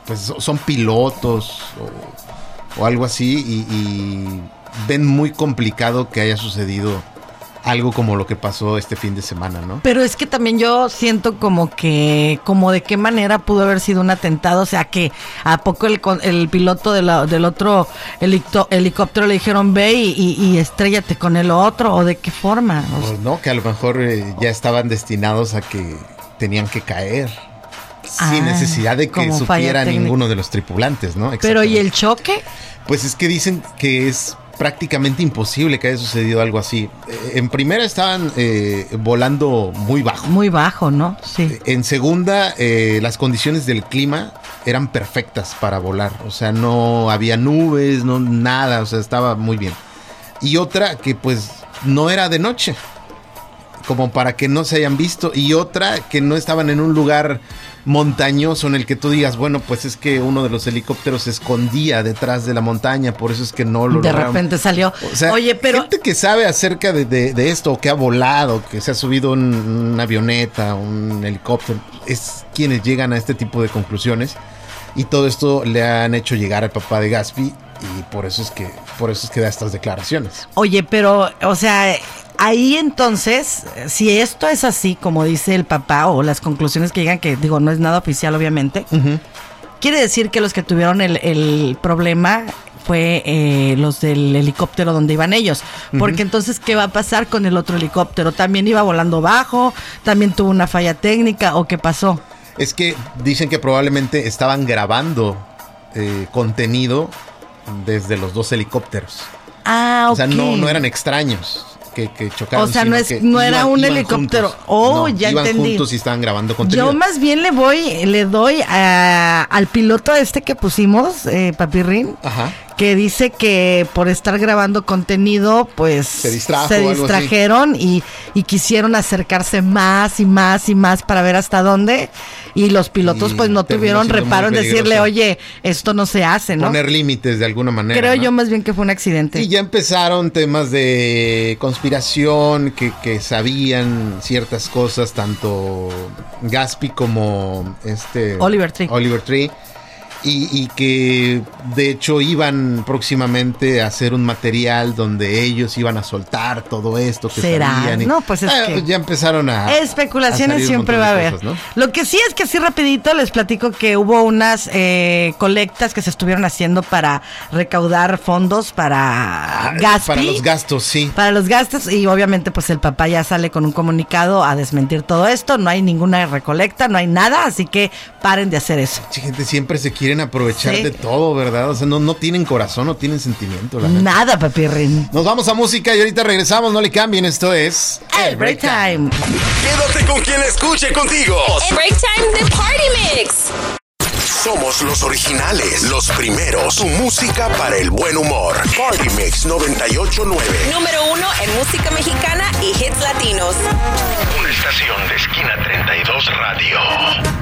pues son pilotos o algo así y ven muy complicado que haya sucedido algo como lo que pasó este fin de semana, ¿no? Pero es que también yo siento como de qué manera pudo haber sido un atentado, o sea, que a poco el piloto del otro helicóptero le dijeron ve y estréllate con el otro, o de qué forma. Pues no, que a lo mejor ya estaban destinados a que tenían que caer sin necesidad de que supiera ninguno de los tripulantes, ¿no? Pero ¿y el choque? Pues es que dicen que es prácticamente imposible que haya sucedido algo así. En primera estaban volando muy bajo. Muy bajo, ¿no? Sí. En segunda, las condiciones del clima eran perfectas para volar. O sea, no había nubes, no nada. O sea, estaba muy bien. Y otra que pues no era de noche, como para que no se hayan visto. Y otra que no estaban en un lugar montañoso en el que tú digas, bueno, pues es que uno de los helicópteros se escondía detrás de la montaña, por eso es que no lo lograron. De repente salió. O sea, oye, pero gente que sabe acerca de esto, que ha volado, que se ha subido en una avioneta, un helicóptero, es quienes llegan a este tipo de conclusiones, y todo esto le han hecho llegar al papá de Gatsby, y por eso es que da estas declaraciones. Oye, pero, o sea, ahí entonces, si esto es así, como dice el papá, o las conclusiones que llegan, que digo, no es nada oficial, obviamente, quiere decir que los que tuvieron el problema fue los del helicóptero donde iban ellos. Porque entonces, ¿qué va a pasar con el otro helicóptero? ¿También iba volando bajo? ¿También tuvo una falla técnica? ¿O qué pasó? Es que dicen que probablemente estaban grabando contenido desde los dos helicópteros. Ah, ok. O sea, no eran extraños que chocaron. O sea, no era un helicóptero. Juntos. Oh, no, ya iban entendí. Juntos y estaban grabando contenido. Yo más bien le doy al piloto que pusimos, Papirrín. Ajá. Que dice que por estar grabando contenido, pues se distrajeron y quisieron acercarse más y más y más para ver hasta dónde, y los pilotos pues no tuvieron reparo en decirle, oye, esto no se hace, ¿no? Poner límites de alguna manera. Creo yo más bien que fue un accidente. Y ya empezaron temas de conspiración, que sabían ciertas cosas, tanto Gatsby como Oliver Tree. Y que de hecho iban próximamente a hacer un material donde ellos iban a soltar todo esto que sabían. No, pues es que ya empezaron a especulaciones siempre va a haber, ¿no? Lo que sí es que así rapidito les platico que hubo unas colectas que se estuvieron haciendo para recaudar fondos para Gatsby. Para los gastos, sí. Para los gastos, y obviamente pues el papá ya sale con un comunicado a desmentir todo esto. No hay ninguna recolecta, no hay nada, así que paren de hacer eso. Gente, siempre se quieren aprovechar de todo, ¿verdad? O sea, no tienen corazón, no tienen sentimiento. Nada, Papirrín. Nos vamos a música y ahorita regresamos, no le cambien, esto es El Break Time. Quédate con quien escuche contigo. El Break Time de Party Mix. Somos los originales, los primeros. Tu música para el buen humor. Party Mix 98.9. Número 1 en música mexicana y hits latinos. Una estación de Esquina 32 Radio.